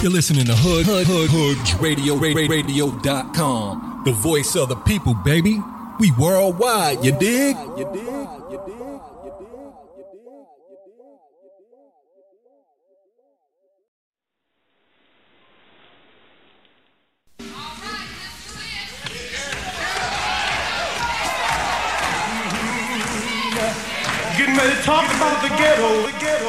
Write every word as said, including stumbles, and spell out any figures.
You're listening to Hood Hood Hood Hood Radio Radio dot com. The voice of the people, baby. We worldwide, you dig? You dig? You dig? Getting ready to talk about the ghetto. The ghetto.